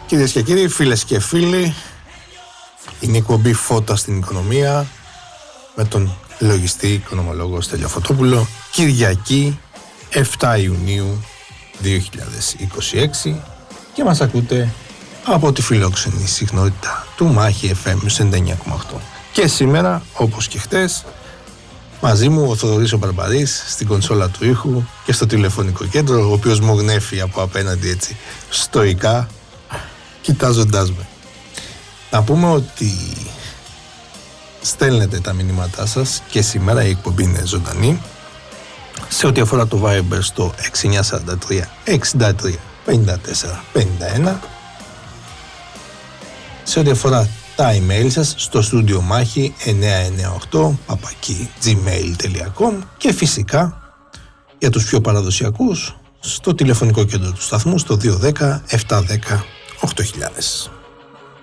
Κυρίες και κύριοι, φίλες και φίλοι, είναι η εκπομπή Φώτα στην Οικονομία με τον λογιστή οικονομολόγο Στέλιο Φωτόπουλο, Κυριακή 7 Ιουνίου 2026, και μας ακούτε από τη φιλόξενη συχνότητα του Μάχη FM 99,8. Και σήμερα, όπως και χτες, μαζί μου ο Θοδωρής ο Μπαρμπαρής στην κονσόλα του ήχου και στο τηλεφωνικό κέντρο, ο οποίος μου γνέφει από απέναντι έτσι στοικά, κοιτάζοντάς με. Να πούμε ότι στέλνετε τα μηνύματά σας και σήμερα η εκπομπή είναι ζωντανή σε ό,τι αφορά το Viber στο 6943 63 54 51, σε ό,τι αφορά τα email σας στο στούντιο μάχη 998 @gmail.com και φυσικά για τους πιο παραδοσιακούς στο τηλεφωνικό κέντρο του σταθμού στο 210 710 8000.